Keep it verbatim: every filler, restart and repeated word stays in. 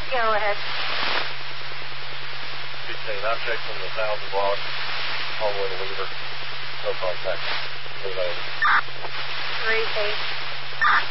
Go ahead. fifteen, I'm checking the thousand block all the way to Weaver. No contact. Three eight.